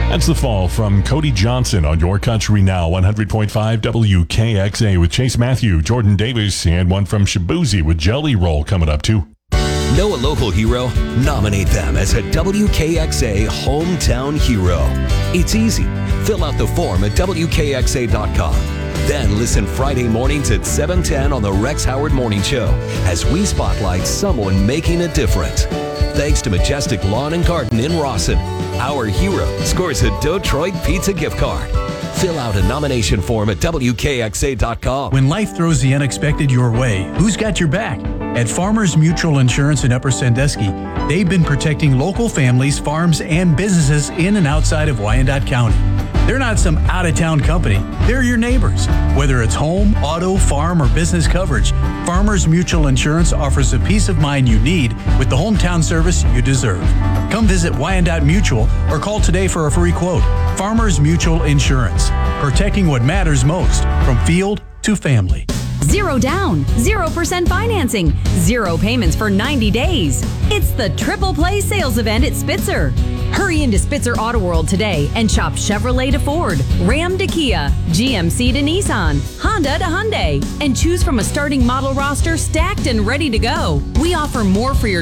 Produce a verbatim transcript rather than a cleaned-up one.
That's The Fall from Cody Johnson on Your Country Now, one hundred point five W K X A with Chase Matthew, Jordan Davis, and one from Shabuzi with Jelly Roll coming up too. Know a local hero? Nominate them as a W K X A Hometown Hero. It's easy. Fill out the form at W K X A dot com. Then listen Friday mornings at seven ten on the Rex Howard Morning Show as we spotlight someone making a difference. Thanks to Majestic Lawn and Garden in Rawson, our hero scores a Detroit Pizza gift card. Fill out a nomination form at W K X A dot com. When life throws the unexpected your way, who's got your back? At Farmers Mutual Insurance in Upper Sandusky, they've been protecting local families, farms, and businesses in and outside of Wyandotte County. They're not some out-of-town company. They're your neighbors. Whether it's home, auto, farm, or business coverage, Farmers Mutual Insurance offers the peace of mind you need with the hometown service you deserve. Come visit Wyandotte Mutual or call today for a free quote. Farmers Mutual Insurance, protecting what matters most, from field to family. Zero down, zero percent financing, zero payments for ninety days. It's the Triple Play sales event at Spitzer. Hurry into Spitzer Auto World today and shop Chevrolet to Ford, Ram to Kia, G M C to Nissan, Honda to Hyundai, and choose from a starting model roster stacked and ready to go. We offer more for your